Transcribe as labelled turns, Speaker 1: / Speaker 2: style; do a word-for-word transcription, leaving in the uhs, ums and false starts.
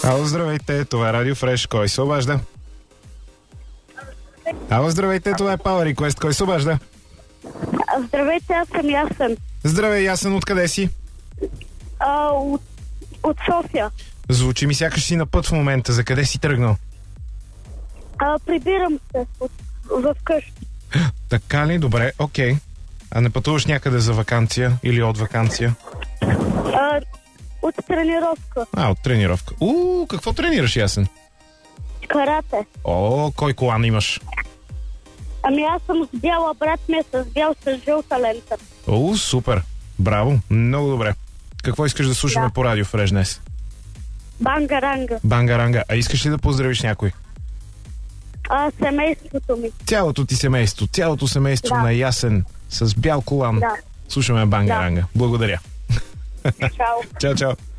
Speaker 1: Ало, здравейте, това е Радио Фреш. Кой се обажда? Ало, здравейте, това е Power Request. Кой се обажда?
Speaker 2: Здравейте, аз съм Ясен.
Speaker 1: Здравей, Ясен, откъде си?
Speaker 2: А, от, от София.
Speaker 1: Звучи ми сякаш си на път в момента. За къде си тръгнал?
Speaker 2: А, прибирам се от, в къщи.
Speaker 1: Така ли? Добре, окей. А не пътуваш някъде за ваканция или от ваканция?
Speaker 2: А, от тренировка.
Speaker 1: А, от тренировка. У, какво тренираш, Ясен?
Speaker 2: Карате.
Speaker 1: О, кой колан имаш?
Speaker 2: Ами аз съм с бяла, брат ми е с бял с жълта лента.
Speaker 1: О, супер. Браво, много добре. Какво искаш да слушаме
Speaker 2: Да.
Speaker 1: по Радио Фреш днес?
Speaker 2: Бангаранга.
Speaker 1: Бангаранга. А искаш ли да поздравиш някой?
Speaker 2: А, семейството ми.
Speaker 1: Цялото ти семейство, цялото семейство
Speaker 2: Да.
Speaker 1: на Ясен с бял колан.
Speaker 2: Да.
Speaker 1: Слушаме Бангаранга. Благодаря.
Speaker 2: Чао.
Speaker 1: Чао, чао.